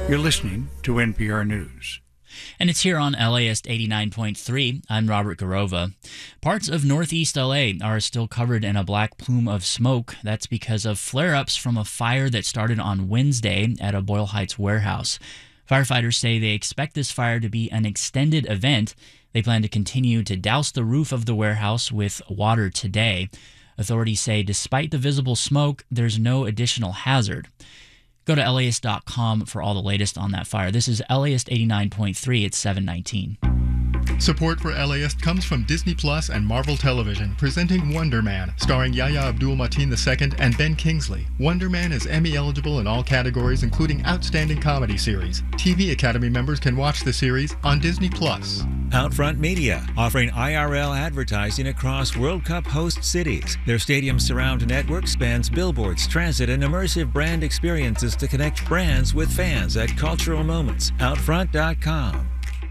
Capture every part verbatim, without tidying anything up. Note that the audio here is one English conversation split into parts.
You're listening to N P R News. And it's here on L A S eighty-nine point three. I'm Robert Garova. Parts of northeast L A are still covered in a black plume of smoke. That's because of flare-ups from a fire that started on Wednesday at a Boyle Heights warehouse. Firefighters say they expect this fire to be an extended event. They plan to continue to douse the roof of the warehouse with water today. Authorities say despite the visible smoke, there's no additional hazard. Go to L A S dot com for all the latest on that fire. This is L A S eighty-nine point three. It's seven nineteen. Support for L A S comes from Disney Plus and Marvel Television, presenting Wonder Man, starring Yahya Abdul-Mateen the second and Ben Kingsley. Wonder Man is Emmy eligible in all categories, including Outstanding Comedy Series. T V Academy members can watch the series on Disney Plus. Outfront Media, offering I R L advertising across World Cup host cities. Their stadium surround network spans billboards, transit, and immersive brand experiences to connect brands with fans at cultural moments. Outfront dot com.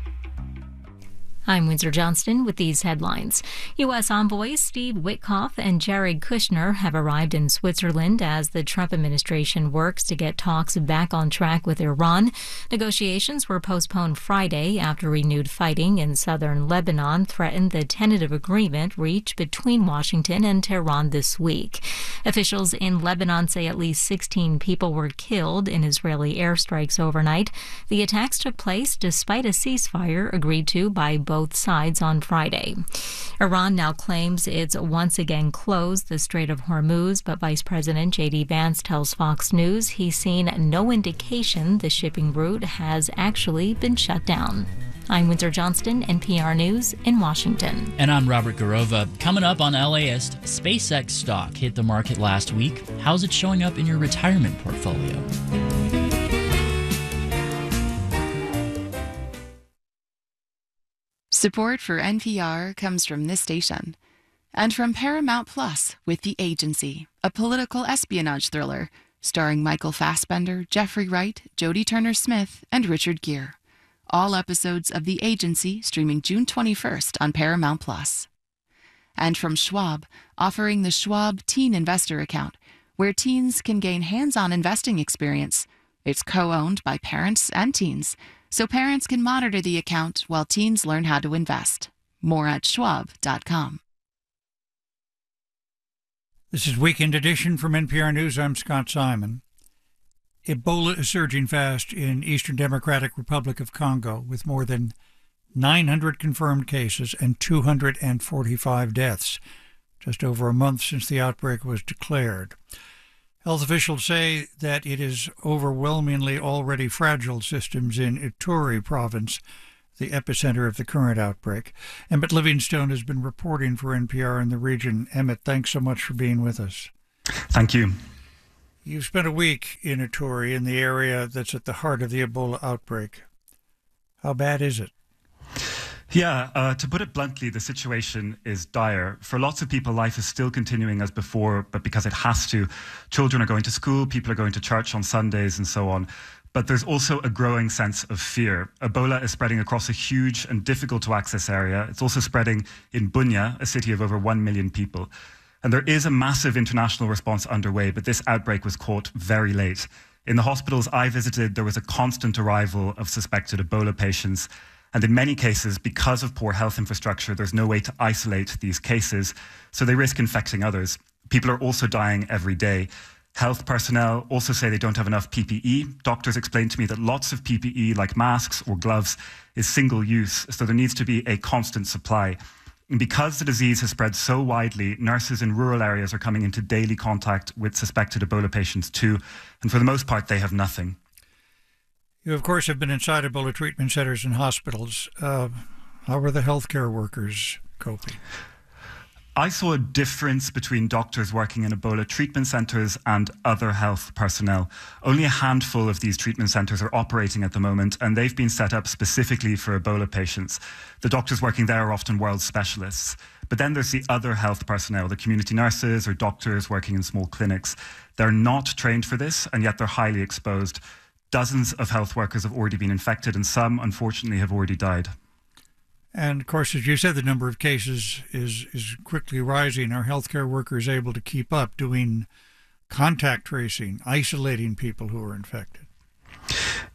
I'm Windsor Johnston with these headlines. U S envoys Steve Witkoff and Jared Kushner have arrived in Switzerland as the Trump administration works to get talks back on track with Iran. Negotiations were postponed Friday after renewed fighting in southern Lebanon threatened the tentative agreement reached between Washington and Tehran this week. Officials in Lebanon say at least sixteen people were killed in Israeli airstrikes overnight. The attacks took place despite a ceasefire agreed to by both both sides on Friday. Iran now claims it's once again closed the Strait of Hormuz, but Vice President J D Vance tells Fox News he's seen no indication the shipping route has actually been shut down. I'm Windsor Johnston, N P R News in Washington. And I'm Robert Garova. Coming up on L A S, SpaceX stock hit the market last week. How's it showing up in your retirement portfolio? Support for N P R comes from this station and from Paramount Plus with The Agency, a political espionage thriller starring Michael Fassbender, Jeffrey Wright, Jodie Turner-Smith, and Richard Gere. All episodes of The Agency streaming June twenty-first on Paramount Plus. And from Schwab, offering the Schwab Teen Investor Account, where teens can gain hands-on investing experience. It's co-owned by parents and teens, so parents can monitor the account while teens learn how to invest. More at schwab dot com. This is Weekend Edition from N P R News. I'm Scott Simon. Ebola is surging fast in Eastern Democratic Republic of Congo, with more than nine hundred confirmed cases and two hundred forty-five deaths, just over a month since the outbreak was declared. Health officials say that it is overwhelmingly already fragile systems in Ituri province, the epicenter of the current outbreak. Emmett Livingstone has been reporting for N P R in the region. Emmett, thanks so much for being with us. Thank you. You've spent a week in Ituri, in the area that's at the heart of the Ebola outbreak. How bad is it? Yeah, uh, to put it bluntly, the situation is dire. For lots of people, life is still continuing as before, but because it has to. Children are going to school, people are going to church on Sundays, and so on. But there's also a growing sense of fear. Ebola is spreading across a huge and difficult-to-access area. It's also spreading in Bunia, a city of over one million people. And there is a massive international response underway, but this outbreak was caught very late. In the hospitals I visited, there was a constant arrival of suspected Ebola patients. And in many cases, because of poor health infrastructure, there's no way to isolate these cases, so they risk infecting others. People are also dying every day. Health personnel also say they don't have enough P P E. Doctors explained to me that lots of P P E, like masks or gloves, is single use, so there needs to be a constant supply. And because the disease has spread so widely, nurses in rural areas are coming into daily contact with suspected Ebola patients too, and for the most part, they have nothing. You, of course, have been inside Ebola treatment centers and hospitals. Uh, how are the healthcare workers coping? I saw a difference between doctors working in Ebola treatment centers and other health personnel. Only a handful of these treatment centers are operating at the moment, and they've been set up specifically for Ebola patients. The doctors working there are often world specialists. But then there's the other health personnel, the community nurses or doctors working in small clinics. They're not trained for this, and yet they're highly exposed. Dozens of health workers have already been infected, and some, unfortunately, have already died. And, of course, as you said, the number of cases is, is quickly rising. Are healthcare workers able to keep up doing contact tracing, isolating people who are infected?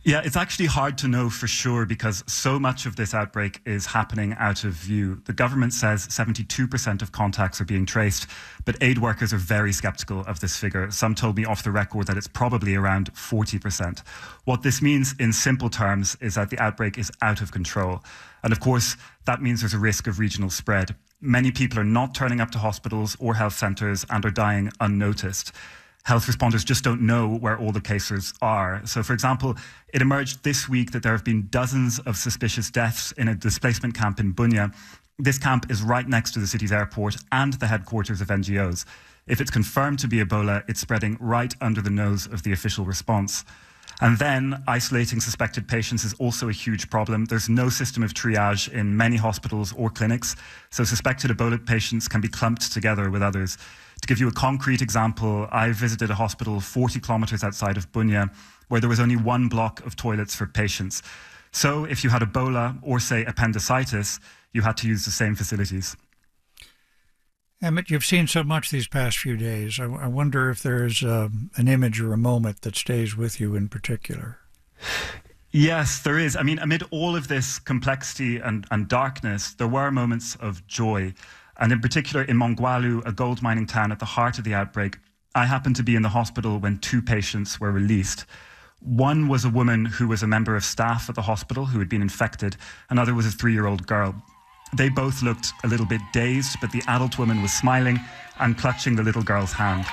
Yeah, it's actually hard to know for sure because so much of this outbreak is happening out of view. The government says seventy-two percent of contacts are being traced, but aid workers are very skeptical of this figure. Some told me off the record that it's probably around forty percent. What this means in simple terms is that the outbreak is out of control. And of course, that means there's a risk of regional spread. Many people are not turning up to hospitals or health centres and are dying unnoticed. Health responders just don't know where all the cases are. So, for example, it emerged this week that there have been dozens of suspicious deaths in a displacement camp in Bunia. This camp is right next to the city's airport and the headquarters of N G Os. If it's confirmed to be Ebola, it's spreading right under the nose of the official response. And then isolating suspected patients is also a huge problem. There's no system of triage in many hospitals or clinics, so suspected Ebola patients can be clumped together with others. To give you a concrete example, I visited a hospital forty kilometers outside of Bunia where there was only one block of toilets for patients. So if you had Ebola or, say, appendicitis, you had to use the same facilities. Emmett, you've seen so much these past few days. I, I wonder if there's um, an image or a moment that stays with you in particular. Yes, there is. I mean, amid all of this complexity and, and darkness, there were moments of joy. And in particular, in Mongwalu, a gold mining town at the heart of the outbreak, I happened to be in the hospital when two patients were released. One was a woman who was a member of staff at the hospital who had been infected. Another was a three-year-old girl. They both looked a little bit dazed, but the adult woman was smiling and clutching the little girl's hand.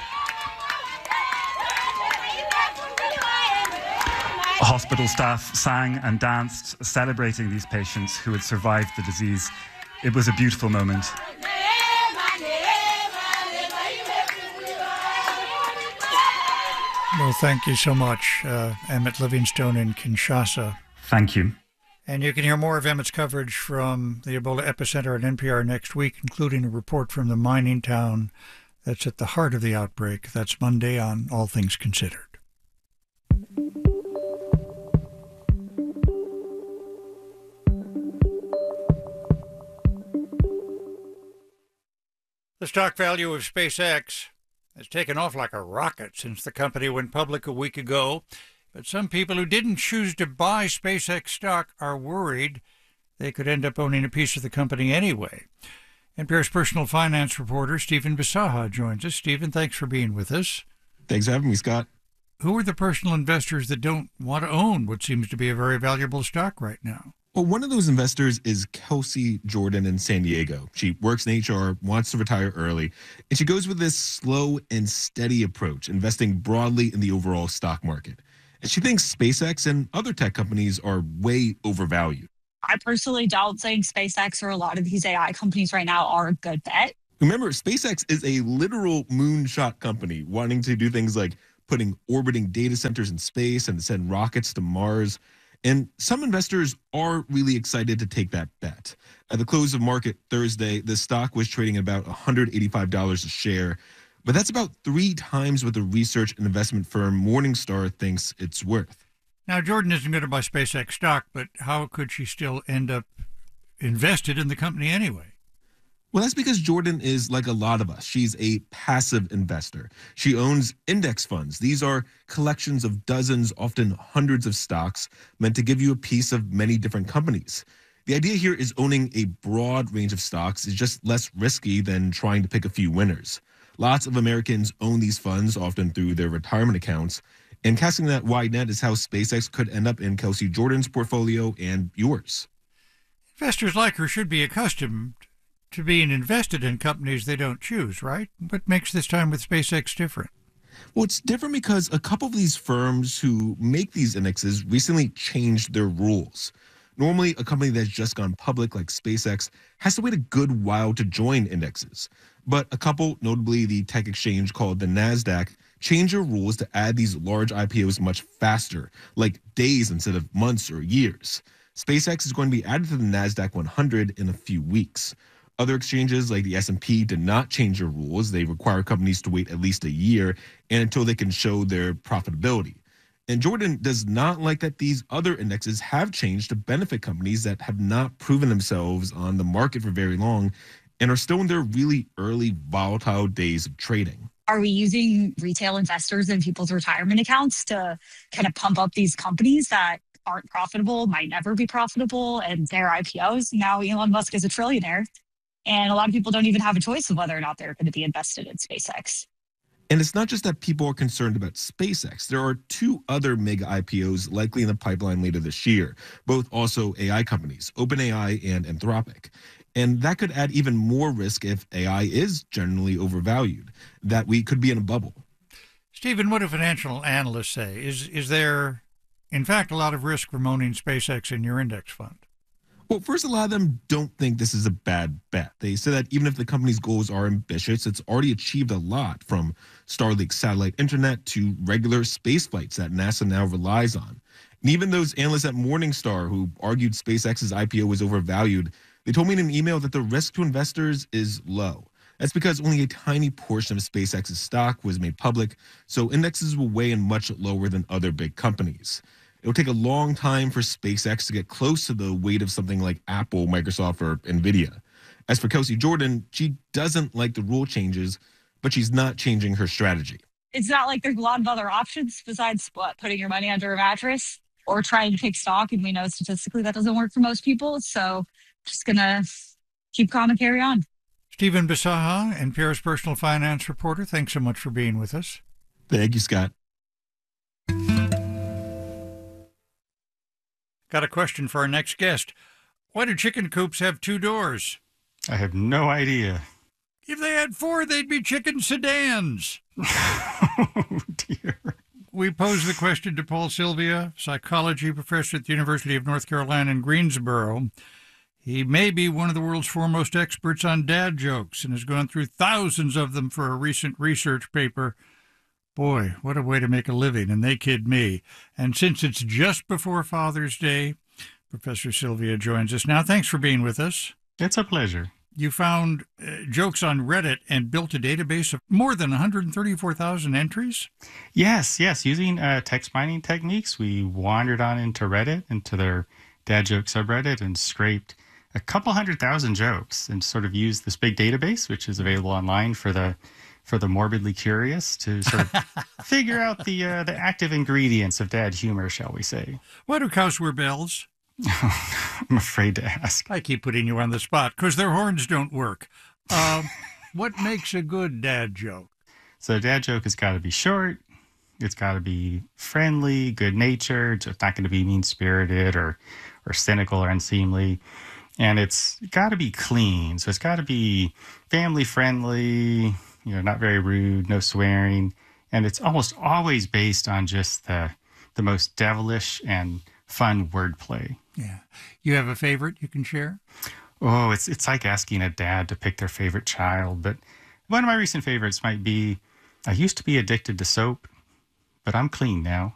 Hospital staff sang and danced, celebrating these patients who had survived the disease. It was a beautiful moment. Well, thank you so much, uh, Emmett Livingstone in Kinshasa. Thank you. And you can hear more of Emmett's coverage from the Ebola epicenter at N P R next week, including a report from the mining town that's at the heart of the outbreak. That's Monday on All Things Considered. The stock value of SpaceX has taken off like a rocket since the company went public a week ago. But some people who didn't choose to buy SpaceX stock are worried they could end up owning a piece of the company anyway. N P R's personal finance reporter Stephen Bisaha joins us. Stephen, thanks for being with us. Thanks for having me, Scott. Who are the personal investors that don't want to own what seems to be a very valuable stock right now? Well, one of those investors is Kelsey Jordan in San Diego. She works in H R, wants to retire early, and she goes with this slow and steady approach, investing broadly in the overall stock market. And she thinks SpaceX and other tech companies are way overvalued. I personally don't think SpaceX or a lot of these A I companies right now are a good bet. Remember, SpaceX is a literal moonshot company wanting to do things like putting orbiting data centers in space and send rockets to Mars. And some investors are really excited to take that bet. At the close of market Thursday, the stock was trading at about one hundred eighty-five dollars a share. But that's about three times what the research and investment firm Morningstar thinks it's worth. Now, Jordan isn't going to buy SpaceX stock, but how could she still end up invested in the company anyway? Well, that's because Jordan is like a lot of us. She's a passive investor. She owns index funds. These are collections of dozens, often hundreds of stocks meant to give you a piece of many different companies. The idea here is owning a broad range of stocks is just less risky than trying to pick a few winners. Lots of Americans own these funds, often through their retirement accounts. And casting that wide net is how SpaceX could end up in Kelsey Jordan's portfolio and yours. Investors like her should be accustomed to being invested in companies they don't choose, right? What makes this time with SpaceX different? Well, it's different because a couple of these firms who make these indexes recently changed their rules. Normally, a company that's just gone public like SpaceX has to wait a good while to join indexes. But a couple, notably the tech exchange called the NASDAQ, changed their rules to add these large I P Os much faster, like days instead of months or years. SpaceX is going to be added to the NASDAQ one hundred in a few weeks. Other exchanges like the S and P did not change their rules. They require companies to wait at least a year and until they can show their profitability. And Jordan does not like that these other indexes have changed to benefit companies that have not proven themselves on the market for very long and are still in their really early volatile days of trading. Are we using retail investors and people's retirement accounts to kind of pump up these companies that aren't profitable, might never be profitable, and their I P Os? Now Elon Musk is a trillionaire, and a lot of people don't even have a choice of whether or not they're going to be invested in SpaceX. And it's not just that people are concerned about SpaceX. There are two other mega I P Os likely in the pipeline later this year, both also A I companies, OpenAI and Anthropic. And that could add even more risk if A I is generally overvalued, that we could be in a bubble. Stephen, what do financial analysts say? Is, is there, in fact, a lot of risk from owning SpaceX in your index fund? Well, first, a lot of them don't think this is a bad bet. They say that even if the company's goals are ambitious, it's already achieved a lot, from Starlink satellite internet to regular space flights that NASA now relies on. And even those analysts at Morningstar who argued SpaceX's I P O was overvalued, they told me in an email that the risk to investors is low. That's because only a tiny portion of SpaceX's stock was made public, so indexes will weigh in much lower than other big companies. It'll take a long time for SpaceX to get close to the weight of something like Apple, Microsoft, or NVIDIA. As for Kelsey Jordan, she doesn't like the rule changes, but she's not changing her strategy. It's not like there's a lot of other options besides what, putting your money under a mattress or trying to pick stock. And we know statistically that doesn't work for most people. So just going to keep calm and carry on. Stephen Bisaha, N P R's personal finance reporter, thanks so much for being with us. Thank you, Scott. Got a question for our next guest. Why do chicken coops have two doors? I have no idea. If they had four, they'd be chicken sedans. Oh, dear. We posed the question to Paul Sylvia, psychology professor at the University of North Carolina in Greensboro. He may be one of the world's foremost experts on dad jokes and has gone through thousands of them for a recent research paper. Boy, what a way to make a living, and they kid me. And since it's just before Father's Day, Professor Sylvia joins us now. Thanks for being with us. It's a pleasure. You found uh, jokes on Reddit and built a database of more than one hundred thirty-four thousand entries? Yes, yes. Using uh, text mining techniques, we wandered on into Reddit, into their dad joke subreddit, and scraped a couple hundred thousand jokes and sort of used this big database, which is available online for the for the morbidly curious, to sort of figure out the uh, the active ingredients of dad humor, shall we say. Why do cows wear bells? I'm afraid to ask. I keep putting you on the spot because their horns don't work. Uh, what makes a good dad joke? So a dad joke has got to be short. It's got to be friendly, good-natured. It's not going to be mean-spirited or, or cynical or unseemly. And it's got to be clean. So it's got to be family-friendly, you know, not very rude, no swearing. And it's almost always based on just the the most devilish and fun wordplay. Yeah. You have a favorite you can share? Oh, it's it's like asking a dad to pick their favorite child. But one of my recent favorites might be, I used to be addicted to soap, but I'm clean now.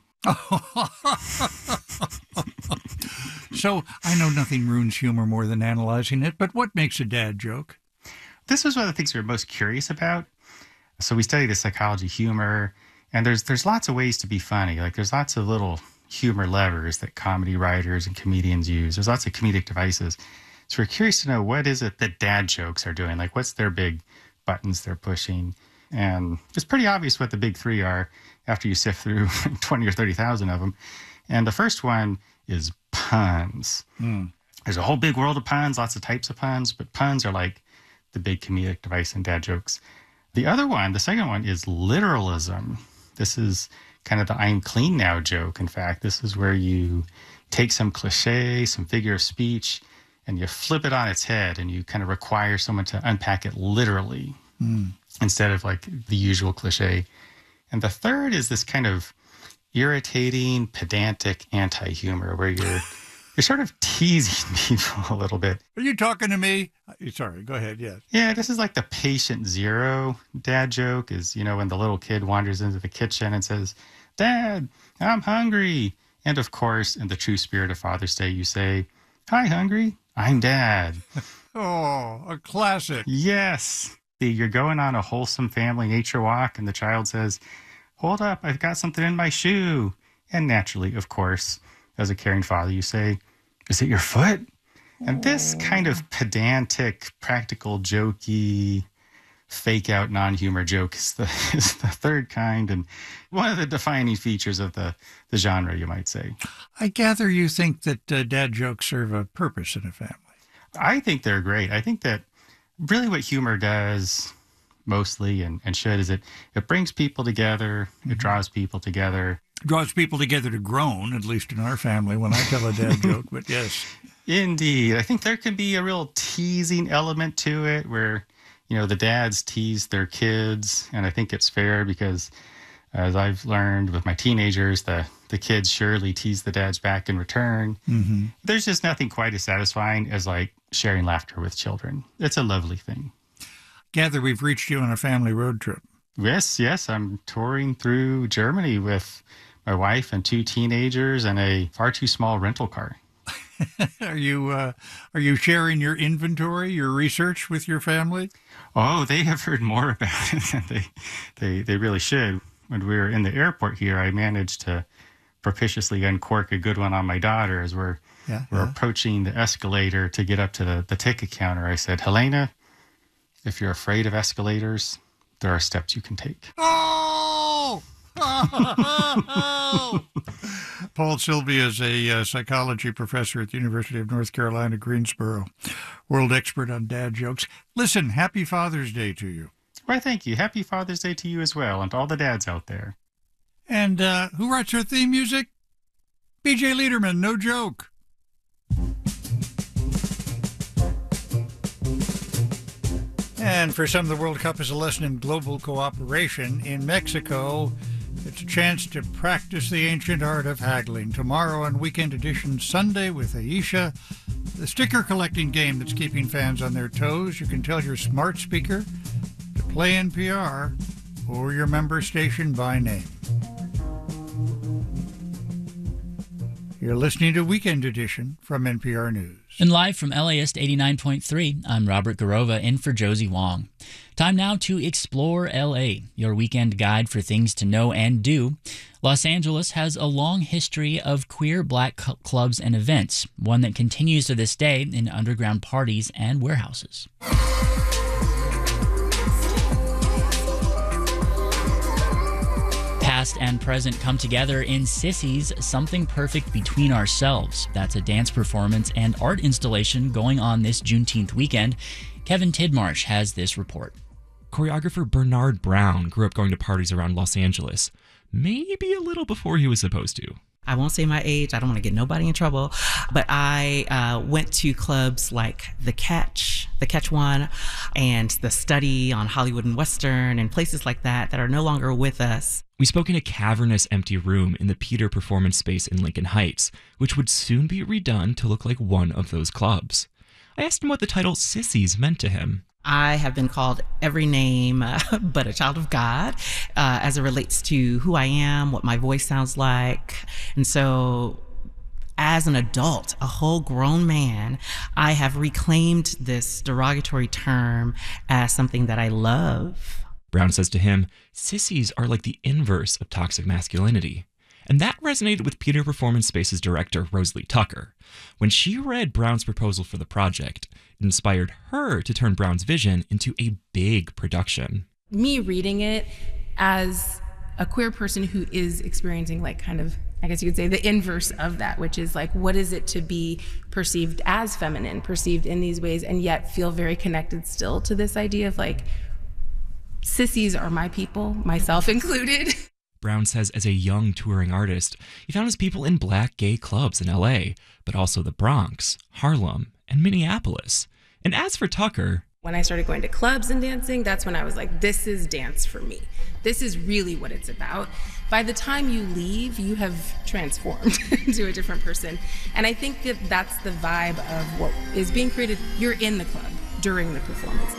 So I know nothing ruins humor more than analyzing it, but what makes a dad joke? This was one of the things we were most curious about. So we studied the psychology of humor, and there's there's lots of ways to be funny. Like there's lots of little humor levers that comedy writers and comedians use. There's lots of comedic devices. So we're curious to know, what is it that dad jokes are doing? Like what's their big buttons they're pushing? And it's pretty obvious what the big three are after you sift through twenty or thirty thousand of them. And the first one is puns. Mm. There's a whole big world of puns, lots of types of puns, but puns are like the big comedic device in dad jokes. The other one, the second one, is literalism. This is kind of the I'm clean now joke. In fact, this is where you take some cliche, some figure of speech, and you flip it on its head, and you kind of require someone to unpack it literally mm. instead of like the usual cliche. And the third is this kind of irritating, pedantic anti-humor where you're you're sort of teasing people a little bit. Are you talking to me? Sorry, go ahead, yes. Yeah, this is like the patient zero dad joke is, you know, when the little kid wanders into the kitchen and says, Dad, I'm hungry. And of course, in the true spirit of Father's Day, you say, Hi, hungry. I'm Dad. Oh, a classic. Yes. You're going on a wholesome family nature walk, and the child says, Hold up, I've got something in my shoe. And naturally, of course, as a caring father, you say, Is it your foot? And this kind of pedantic, practical, jokey, fake out non-humor joke is the, is the third kind, and one of the defining features of the, the genre, you might say. I gather you think that uh, dad jokes serve a purpose in a family. I think they're great. I think that really what humor does mostly and, and should is it, it brings people together, mm-hmm. it draws people together. Draws people together to groan, at least in our family, when I tell a dad joke, but yes. Indeed. I think there can be a real teasing element to it where, you know, the dads tease their kids, and I think it's fair because, as I've learned with my teenagers, the, the kids surely tease the dads back in return. Mm-hmm. There's just nothing quite as satisfying as, like, sharing laughter with children. It's a lovely thing. Gather we've reached you on a family road trip. Yes, yes. I'm touring through Germany with my wife and two teenagers and a far too small rental car. Are you uh, are you sharing your inventory, your research with your family? Oh, they have heard more about it than they, they, they really should. When we were in the airport here, I managed to propitiously uncork a good one on my daughter as we're, yeah, we're yeah. approaching the escalator to get up to the, the ticket counter. I said, Helena, if you're afraid of escalators, there are steps you can take. Oh! Oh! Paul Sylvia is a uh, psychology professor at the University of North Carolina, Greensboro, world expert on dad jokes. Listen, happy Father's Day to you. Why, thank you. Happy Father's Day to you as well, and to all the dads out there. And uh, who writes our theme music? B J Liederman, no joke. And for some, the World Cup is a lesson in global cooperation. In Mexico, it's a chance to practice the ancient art of haggling. Tomorrow on Weekend Edition Sunday with Aisha, the sticker collecting game that's keeping fans on their toes. You can tell your smart speaker to play N P R or your member station by name. You're listening to Weekend Edition from N P R News. And live from L A S eighty-nine point three, I'm Robert Garova in for Josie Wong. Time now to explore L A, your weekend guide for things to know and do. Los Angeles has a long history of queer black cu- clubs and events, one that continues to this day in underground parties and warehouses. Past and present come together in Sissies, Something Perfect Between Ourselves. That's a dance performance and art installation going on this Juneteenth weekend. Kevin Tidmarsh has this report. Choreographer Bernard Brown grew up going to parties around Los Angeles, maybe a little before he was supposed to. I won't say my age. I don't want to get nobody in trouble. But I uh, went to clubs like The Catch, The Catch One, and The Study on Hollywood and Western, and places like that that are no longer with us. We spoke in a cavernous empty room in the Peter Performance Space in Lincoln Heights, which would soon be redone to look like one of those clubs. I asked him what the title Sissies meant to him. I have been called every name uh, but a child of God uh, as it relates to who I am, what my voice sounds like. And so as an adult, a whole grown man, I have reclaimed this derogatory term as something that I love. Brown says to him, sissies are like the inverse of toxic masculinity. And that resonated with Peter Performance Space's director, Rosalie Tucker. When she read Brown's proposal for the project, it inspired her to turn Brown's vision into a big production. Me reading it as a queer person who is experiencing like kind of, I guess you could say, the inverse of that, which is like, what is it to be perceived as feminine, perceived in these ways, and yet feel very connected still to this idea of like, sissies are my people, myself included. Brown says as a young touring artist, he found his people in black gay clubs in L A, but also the Bronx, Harlem, and Minneapolis. And as for Tucker, when I started going to clubs and dancing, that's when I was like, this is dance for me. This is really what it's about. By the time you leave, you have transformed into a different person. And I think that that's the vibe of what is being created. You're in the club during the performance.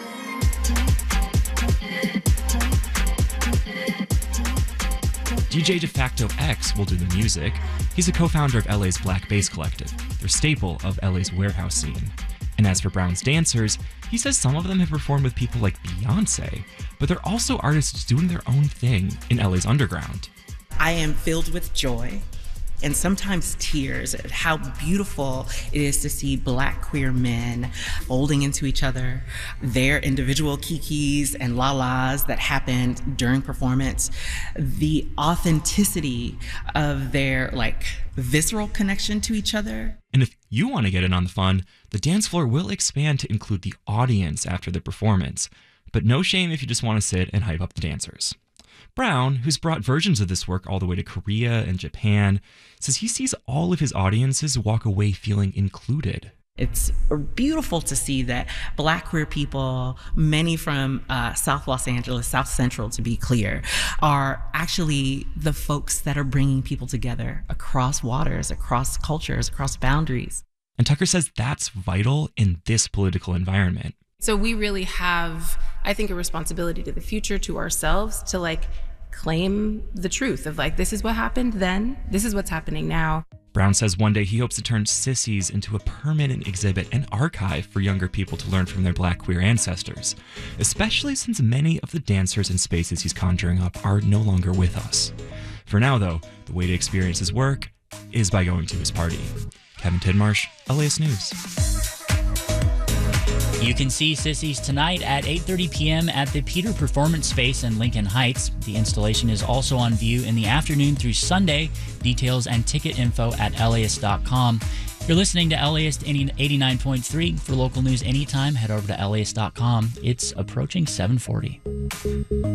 D J DeFacto X will do the music. He's a co-founder of L A's Black Bass Collective, their staple of L A's warehouse scene. And as for Brown's dancers, he says some of them have performed with people like Beyonce, but they're also artists doing their own thing in L A's underground. I am filled with joy and sometimes tears at how beautiful it is to see Black queer men folding into each other, their individual kikis and la-las that happened during performance, the authenticity of their like visceral connection to each other. And if you want to get in on the fun, the dance floor will expand to include the audience after the performance. But no shame if you just want to sit and hype up the dancers. Brown, who's brought versions of this work all the way to Korea and Japan, says he sees all of his audiences walk away feeling included. It's beautiful to see that Black queer people, many from uh, South Los Angeles, South Central to be clear, are actually the folks that are bringing people together across waters, across cultures, across boundaries. And Tucker says that's vital in this political environment. So we really have, I think, a responsibility to the future, to ourselves, to like claim the truth of like, this is what happened then, this is what's happening now. Brown says one day he hopes to turn Sissies into a permanent exhibit and archive for younger people to learn from their Black queer ancestors, especially since many of the dancers and spaces he's conjuring up are no longer with us. For now, though, the way to experience his work is by going to his party. Kevin Tidmarsh, L A S News. You can see Sissies tonight at eight thirty p.m. at the Peter Performance Space in Lincoln Heights. The installation is also on view in the afternoon through Sunday. Details and ticket info at L A S dot com. You're listening to L A S eighty-nine point three. For local news anytime, head over to L A S dot com. It's approaching seven forty.